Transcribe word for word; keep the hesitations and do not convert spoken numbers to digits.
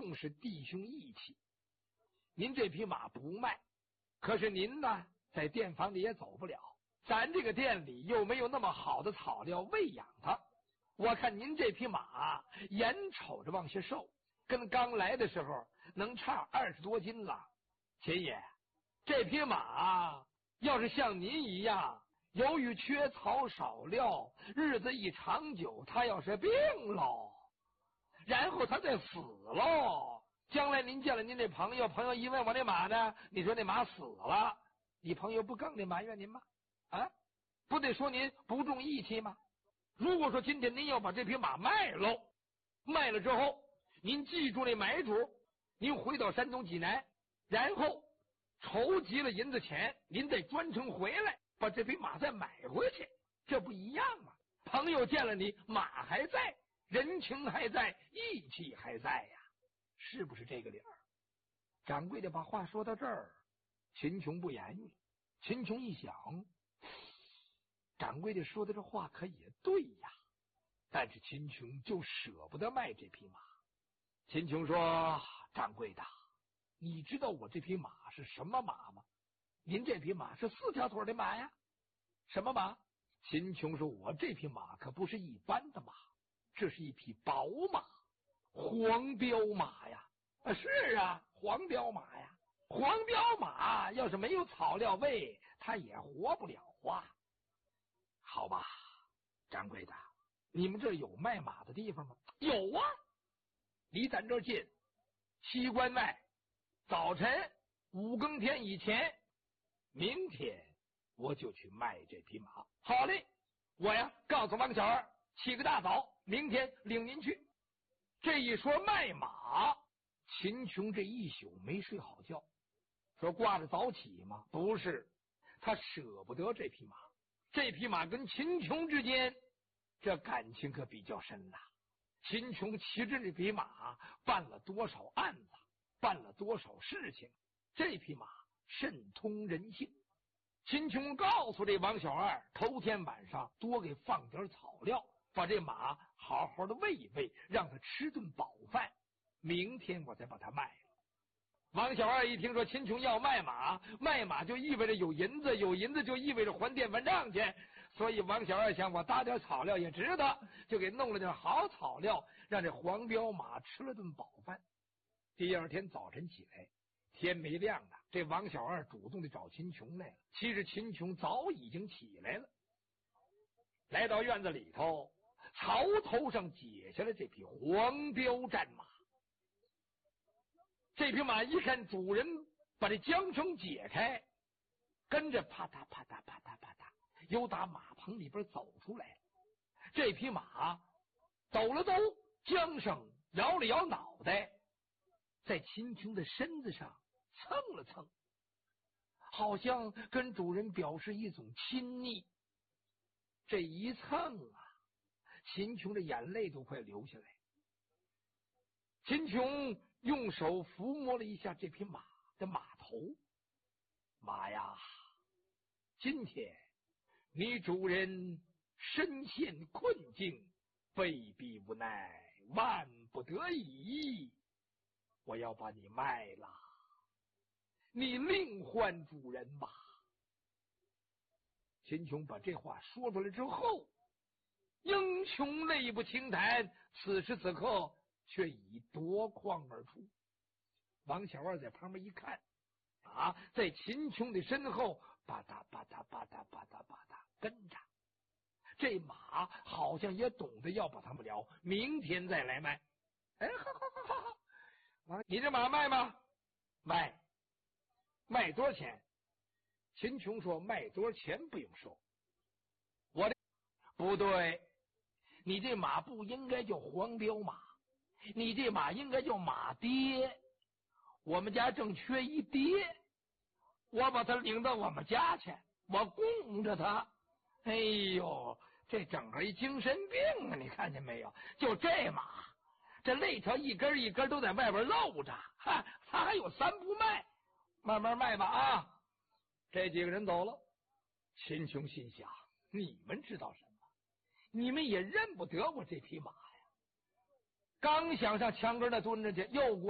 重视弟兄义气。您这匹马不卖，可是您呢，在店房里也走不了，咱这个店里又没有那么好的草料喂养它。我看您这匹马眼瞅着往下瘦，跟刚来的时候能差二十多斤了。秦爷，这匹马要是像您一样，由于缺草少料，日子一长久，它要是病喽，然后它再死喽，将来您见了您这朋友，朋友一问我这马呢，你说那马死了，你朋友不更得埋怨您吗？啊，不得说您不重义气吗？如果说今天您要把这匹马卖喽，卖了之后，您记住那买主，您回到山东济南，然后筹集了银子钱，您再专程回来把这匹马再买回去，这不一样吗？朋友见了你，马还在，人情还在，义气还在呀，是不是这个理儿？掌柜的把话说到这儿，秦琼不言语了。秦琼一想，掌柜的说的这话可也对呀，但是秦琼就舍不得卖这匹马。秦琼说：掌柜的，你知道我这匹马是什么马吗？您这匹马是四条腿的马呀。什么马？秦琼说：我这匹马可不是一般的马，这是一匹宝马，黄标马呀。啊，是啊，黄标马呀。黄标马要是没有草料喂，它也活不了啊。好吧，掌柜的，你们这有卖马的地方吗？有啊，离咱这儿近，西关外，早晨五更天以前，明天我就去卖这匹马。好嘞，我呀告诉王小二，起个大早，明天领您去。这一说卖马，秦琼这一宿没睡好觉。说挂着早起吗？不是，他舍不得这匹马。这匹马跟秦琼之间这感情可比较深呐。秦琼骑着这匹马办了多少案子，办了多少事情，这匹马甚通人性。秦琼告诉这王小二，头天晚上多给放点草料，把这马好好的喂一喂，让他吃顿饱饭，明天我再把它卖了。王小二一听说秦琼要卖马，卖马就意味着有银子，有银子就意味着还店饭账去，所以王小二想我搭点草料也值得，就给弄了点好草料，让这黄标马吃了顿饱饭。第二天早晨起来，天没亮呢，这王小二主动的找秦琼来了。其实秦琼早已经起来了，来到院子里头，槽头上解下了这匹黄标战马。这匹马一看主人把这缰绳解开，跟着啪嗒啪嗒啪嗒啪嗒又打马棚里边走出来。这匹马抖了抖缰绳，摇了摇脑袋，在秦琼的身子上蹭了蹭，好像跟主人表示一种亲昵。这一蹭啊，秦琼的眼泪都快流下来。秦琼用手抚摸了一下这匹马的马头，马呀，今天你主人身陷困境，被逼无奈，万不得已，我要把你卖了，你另换主人吧。秦琼把这话说出来之后，英雄泪不轻弹，此时此刻却已夺眶而出。王小二在旁边一看啊，在秦琼的身后吧嗒吧嗒吧嗒吧嗒吧嗒跟着，这马好像也懂得要把他们聊，明天再来卖。哎，好好好好好，你这马卖吗？卖。卖多少钱？秦琼说卖多少钱不用说。我这不对，你这马不应该叫黄标马，你这马应该叫马爹。我们家正缺一爹，我把他领到我们家去，我供着他。哎呦，这整个一精神病啊，你看见没有？就这马，这肋条一根一根都在外边露着，哈，他还有三不卖，慢慢卖吧啊！这几个人走了，秦琼心想：你们知道什么？你们也认不得我这匹马呀！刚想上墙根那蹲着去，又过